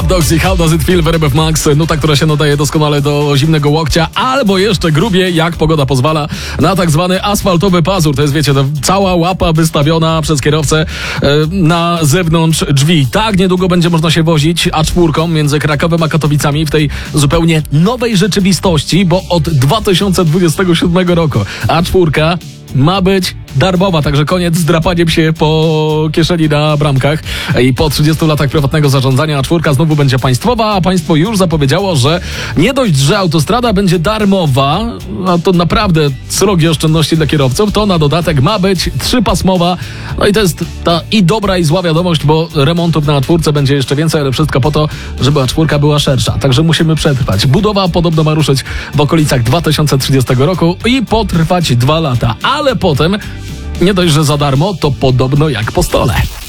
Love Dogs i How Does It Feel w RMF Max. Nuta, która się nadaje doskonale do zimnego łokcia, albo jeszcze grubiej, jak pogoda pozwala, na tak zwany asfaltowy pazur. To jest, wiecie, cała łapa wystawiona przez kierowcę na zewnątrz drzwi. Tak niedługo będzie można się wozić A4 między Krakowem a Katowicami w tej zupełnie nowej rzeczywistości, bo od 2027 roku A4 ma być darmowa, także koniec z drapaniem się po kieszeni na bramkach i po 30 latach prywatnego zarządzania A4 znowu będzie państwowa, a państwo już zapowiedziało, że nie dość, że autostrada będzie darmowa, a to naprawdę srogie oszczędności dla kierowców, to na dodatek ma być 3-pasmowa. No i to jest ta i dobra i zła wiadomość, bo remontów na A4 będzie jeszcze więcej, ale wszystko po to, żeby A4 była szersza, także musimy przetrwać. Budowa podobno ma ruszyć w okolicach 2030 roku i potrwać 2 lata, ale potem nie dość, że za darmo, to podobno jak po stole.